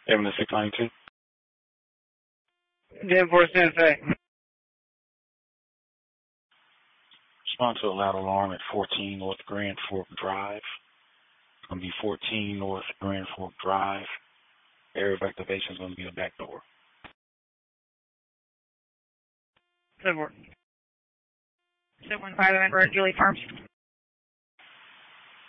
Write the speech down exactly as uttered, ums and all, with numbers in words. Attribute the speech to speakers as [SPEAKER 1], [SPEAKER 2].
[SPEAKER 1] Seven to six ninety-two.
[SPEAKER 2] ten four San Fe.
[SPEAKER 1] Respond to a loud alarm at fourteen North Grand Fork Drive. It's going to be fourteen North Grand Fork Drive. Area of activation is going to be the back door.
[SPEAKER 2] seven four. seven one five, I'm at Julie Farms.